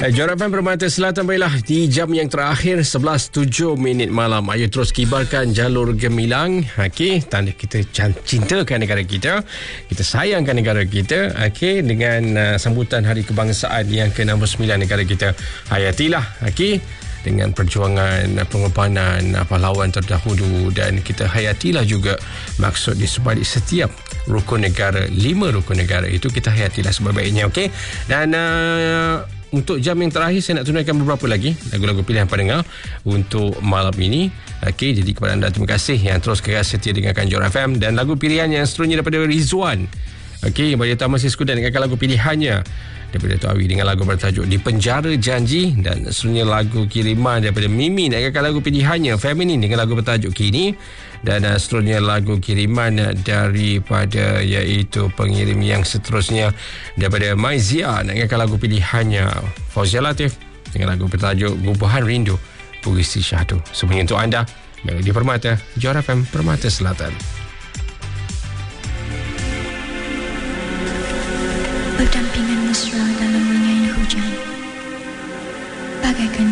Johor FM Permata Selatan, baiklah di jam yang terakhir 11.07 malam. Ayo terus kibarkan jalur gemilang. Okey, tanda kita cintakan negara kita, kita sayangkan negara kita. Okey, dengan sambutan Hari Kebangsaan yang ke-69 negara kita. Hayatilah, okey, dengan perjuangan pengorbanan pahlawan terdahulu, dan kita hayatilah juga maksud di sebalik setiap rukun negara, 5 rukun negara itu kita hayatilah sebaik-baiknya. Okey, dan untuk jam yang terakhir saya nak tunaikan beberapa lagi lagu-lagu pilihan pendengar untuk malam ini. Okey, jadi kepada anda terima kasih yang terus kekal setia dengarkan Johor FM, dan lagu pilihan yang seterusnya daripada Rizwan. Okey, bagi tamu Sisko dan dengarkan lagu pilihannya daripada Tok Awi dengan lagu bertajuk Di Penjara Janji, dan seterusnya lagu kiriman daripada Mimi dengarkan lagu pilihannya Feminin dengan lagu bertajuk Kini, dan seterusnya lagu kiriman daripada iaitu pengirim yang seterusnya daripada Maizia dengarkan lagu pilihannya Fauzia Latif dengan lagu bertajuk Gubahan Rindu Puisi Syahdu. Semuanya untuk anda, Melodi Permata, Johor FM Permata Selatan. Berdampingan mesra dalam menyai hujan, bagaikan